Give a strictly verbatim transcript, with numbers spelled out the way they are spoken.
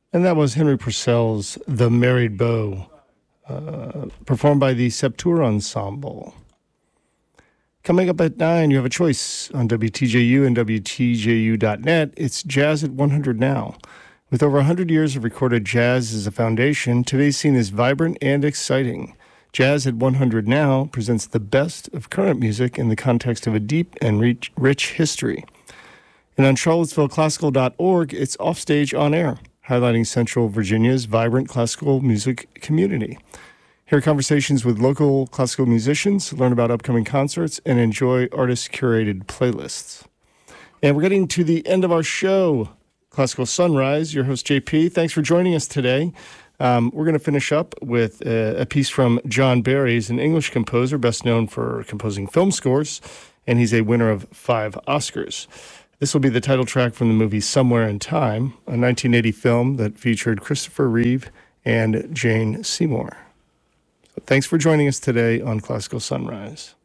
And that was Henry Purcell's The Married Bow, uh, performed by the Septour Ensemble. Coming up at nine, you have a choice on W T J U and W T J U dot net. It's Jazz at one hundred Now. With over one hundred years of recorded jazz as a foundation, today's scene is vibrant and exciting. Jazz at one hundred Now presents the best of current music in the context of a deep and rich, rich history. And on charlottesville classical dot org, it's Offstage on Air, highlighting Central Virginia's vibrant classical music community. Hear conversations with local classical musicians, learn about upcoming concerts, and enjoy artist-curated playlists. And we're getting to the end of our show. Classical Sunrise, your host J P. Thanks for joining us today. Um, we're going to finish up with a, a piece from John Barry. He's an English composer, best known for composing film scores, and he's a winner of five Oscars. This will be the title track from the movie Somewhere in Time, a nineteen eighty film that featured Christopher Reeve and Jane Seymour. So thanks for joining us today on Classical Sunrise.